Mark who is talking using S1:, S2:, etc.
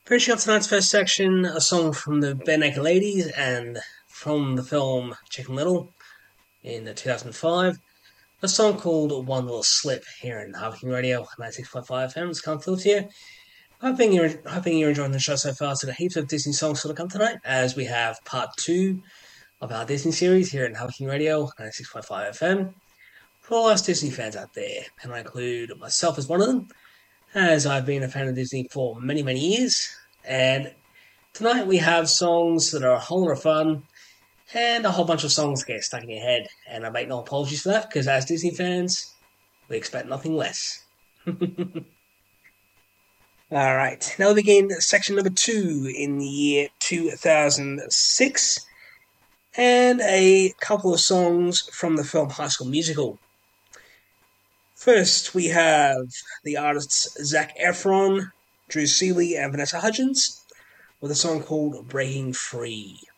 S1: Finishing up tonight's first section, a song from the Bare Naked Ladies and from the film Chicken Little in 2005. A song called One Little Slip here in Harvey Radio 96.5 FM. It's come through to you. Hoping you're enjoying the show so far. So, got heaps of Disney songs to come tonight as we have part two of our Disney series here in Harvey Radio 96.5 FM. For all us Disney fans out there, and I include myself as one of them, as I've been a fan of Disney for many, many years. And tonight we have songs that are a whole lot of fun and a whole bunch of songs that get stuck in your head. And I make no apologies for that because as Disney fans, we expect nothing less. Alright, now we begin section number 2 in the year 2006 and a couple of songs from the film High School Musical. First, we have the artists Zac Efron, Drew Seeley, and Vanessa Hudgens with a song called Breaking Free.